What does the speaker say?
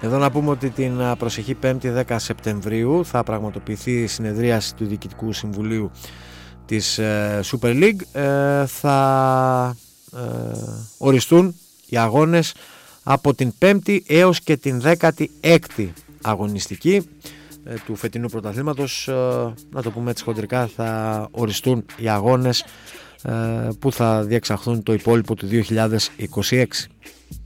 Εδώ να πούμε ότι την προσεχή 5η 10 Σεπτεμβρίου θα πραγματοποιηθεί η συνεδρίαση του Διοικητικού Συμβουλίου της Super League. Θα οριστούν οι αγώνες από την 5η έως και την 16η αγωνιστική του φετινού πρωταθλήματος. Να το πούμε έτσι χοντρικά, θα οριστούν οι αγώνες που θα διεξαχθούν το υπόλοιπο του 2026.